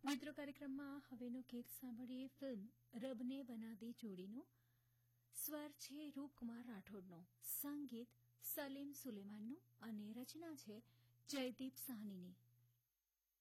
મિત્રો કાર્યક્રમમાં હવેનું ગીત સાંભળીએ ફિલ્મ રબને બના દી જોડીનું. સ્વર છે રૂપકુમાર રાઠોડનો, સંગીત સલીમ સુલેમાનનું અને રચના છે જયદીપ સાહનીની.